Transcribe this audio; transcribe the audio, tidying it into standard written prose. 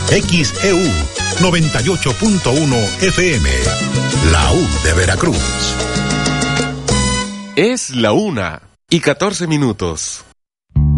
XEU 98.1 FM, la U de Veracruz. Es la 1:14.